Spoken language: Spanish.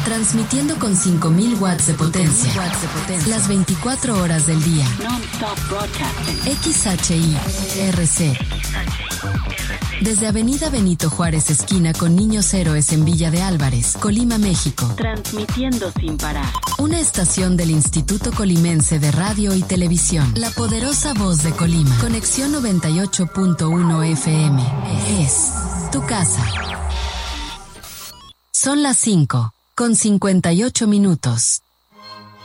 Transmitiendo con 5000 watts de potencia. Las 24 horas del día. Non-stop broadcasting. XHIRC. Desde Avenida Benito Juárez, esquina con Niños Héroes en Villa de Álvarez, Colima, México. Transmitiendo sin parar. Una estación del Instituto Colimense de Radio y Televisión. La poderosa voz de Colima. Conexión 98.1 FM. Es tu casa. Son las 5:58 minutos.